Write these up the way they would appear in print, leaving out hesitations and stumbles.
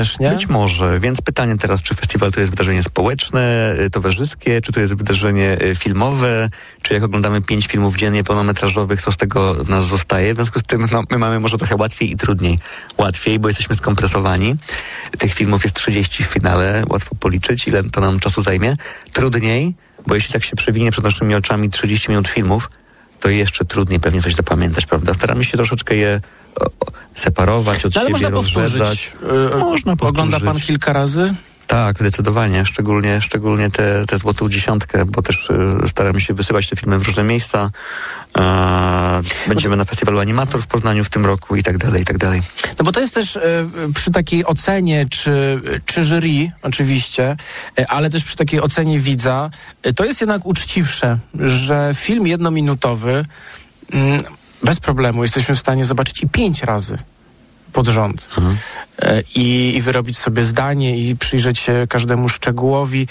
też, nie? Być może, więc pytanie teraz, czy festiwal to jest wydarzenie społeczne, towarzyskie, czy to jest wydarzenie filmowe, czy jak oglądamy 5 filmów dziennie pełnometrażowych, co z tego w nas zostaje. W związku z tym my mamy może trochę łatwiej i trudniej. Łatwiej, bo jesteśmy skompresowani. Tych filmów jest 30 w finale, łatwo policzyć, ile to nam czasu zajmie. Trudniej, bo jeśli tak się przewinie przed naszymi oczami 30 minut filmów, to jeszcze trudniej pewnie coś zapamiętać, prawda? Staramy się troszeczkę je separować od siebie, można rozrzedzać. Można powtórzyć. Ogląda pan kilka razy? Tak, zdecydowanie. Szczególnie tę złotą dziesiątkę, bo też staramy się wysyłać te filmy w różne miejsca. Będziemy na festiwalu Animator w Poznaniu w tym roku i tak dalej, i tak dalej. No bo to jest też przy takiej ocenie, czy jury oczywiście, ale też przy takiej ocenie widza, to jest jednak uczciwsze, że film jednominutowy bez problemu jesteśmy w stanie zobaczyć i 5 razy pod rząd. I wyrobić sobie zdanie i przyjrzeć się każdemu szczegółowi.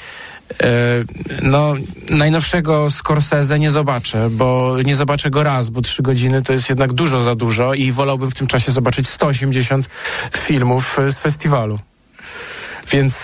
Najnowszego Scorsese nie zobaczę, bo nie zobaczę go raz, bo 3 godziny to jest jednak dużo za dużo i wolałbym w tym czasie zobaczyć 180 filmów z festiwalu. Więc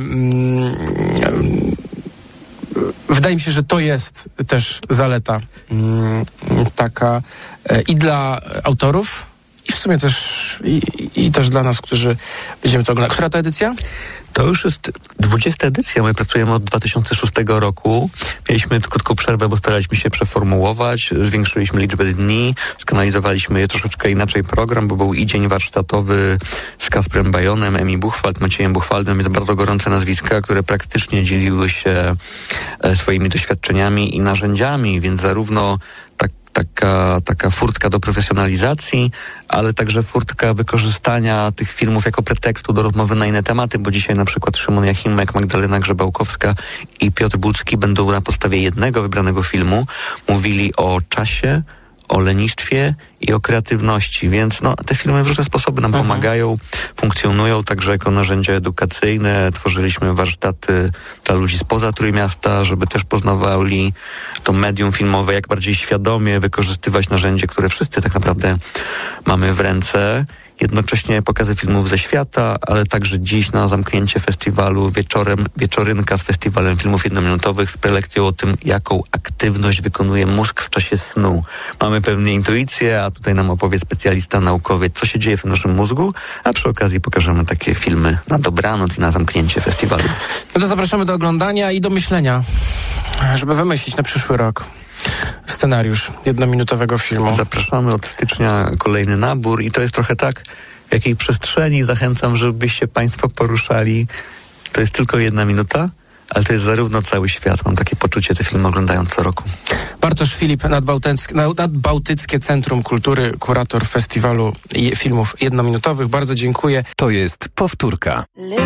wydaje mi się, że to jest też zaleta taka i dla autorów, i w sumie też i też dla nas, którzy będziemy to oglądać. Która to edycja? To już jest 20. edycja. My pracujemy od 2006 roku. Mieliśmy krótką przerwę, bo staraliśmy się przeformułować. Zwiększyliśmy liczbę dni. Skanalizowaliśmy troszeczkę inaczej program, bo był i dzień warsztatowy z Kasprem Bajonem, Emi Buchwald, Maciejem Buchwaldem. To bardzo gorące nazwiska, które praktycznie dzieliły się swoimi doświadczeniami i narzędziami, więc zarówno taka furtka do profesjonalizacji, ale także furtka wykorzystania tych filmów jako pretekstu do rozmowy na inne tematy, bo dzisiaj na przykład Szymon Jachimek, Magdalena Grzebałkowska i Piotr Budzki będą na podstawie jednego wybranego filmu mówili o czasie, o lenistwie i o kreatywności, więc te filmy w różne sposoby nam pomagają, funkcjonują także jako narzędzia edukacyjne. Tworzyliśmy warsztaty dla ludzi spoza Trójmiasta, żeby też poznawali to medium filmowe, jak bardziej świadomie wykorzystywać narzędzie, które wszyscy tak naprawdę mamy w ręce. Jednocześnie pokazy filmów ze świata, ale także dziś na zamknięcie festiwalu wieczorynka z festiwalem filmów jednominutowych z prelekcją o tym, jaką aktywność wykonuje mózg w czasie snu. Mamy pewne intuicje, a tutaj nam opowie specjalista, naukowiec, co się dzieje w naszym mózgu, a przy okazji pokażemy takie filmy na dobranoc i na zamknięcie festiwalu. No to zapraszamy do oglądania i do myślenia, żeby wymyślić na przyszły rok scenariusz jednominutowego filmu. Zapraszamy od stycznia kolejny nabór i to jest trochę tak, w jakiej przestrzeni zachęcam, żebyście Państwo poruszali. To jest tylko 1 minuta, ale to jest zarówno cały świat. Mam takie poczucie, te filmy oglądając co roku. Bartosz Filip, Nadbałtyckie Centrum Kultury, kurator festiwalu filmów jednominutowych. Bardzo dziękuję. To jest powtórka.